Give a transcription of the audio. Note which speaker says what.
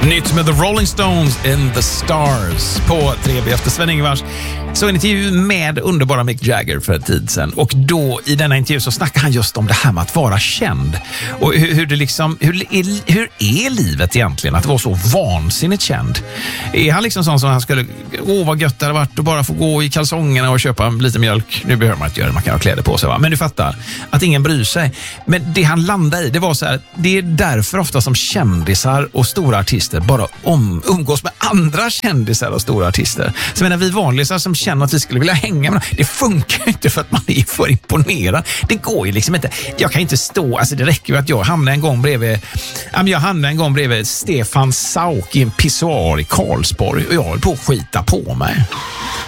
Speaker 1: Nytt med The Rolling Stones in the Stars på 3B efter Sven-Ingvars. Så en intervju med underbara Mick Jagger för en tid sedan. Och då i denna intervju så snackar han just om det här med att vara känd. Och hur det liksom, hur är livet egentligen att vara så vansinnigt känd? Är han liksom sån som han skulle, vad gött det hade varit att bara få gå i kalsongerna och köpa lite mjölk. Nu behöver man inte göra det, man kan ha kläder på sig, va? Men du fattar, att ingen bryr sig. Men det han landade i, det var så här, det är därför ofta som kändisar och stora artister bara umgås med andra kändisar och stora artister. Så menar, vi vanliga som känner att vi skulle vilja hänga med dem, det funkar inte för att man är för imponerad. Det går ju liksom inte. Jag kan inte stå, alltså det räcker ju att jag hamnar en gång bredvid Stefan Sauk i en pissoar i Karlsborg och jag håller på att skita på mig.